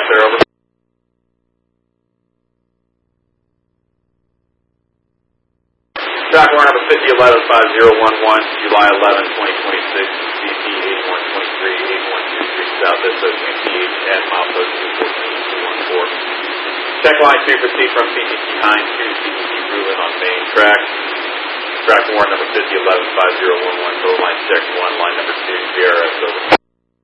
out there, over. Track warrant number 5011-5011, July 11, 2026, CP 8123, 8123 South SOQTH at milepost 214. Check line 2 proceed from CTC Hines to CTC Ruin on main track. Track warrant number 5011-5011, total line check 1, line number 2, JRS over.